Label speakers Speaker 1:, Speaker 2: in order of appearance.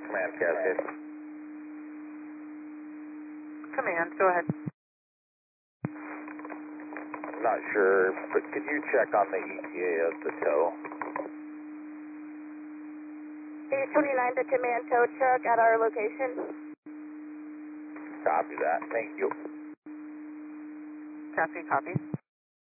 Speaker 1: Command Cascade.
Speaker 2: Command, go ahead.
Speaker 1: I'm not sure, but could you check on the ETA of the tow?
Speaker 3: 829 to command tow truck at our location.
Speaker 1: Copy that. Thank you.
Speaker 2: Copy, copy.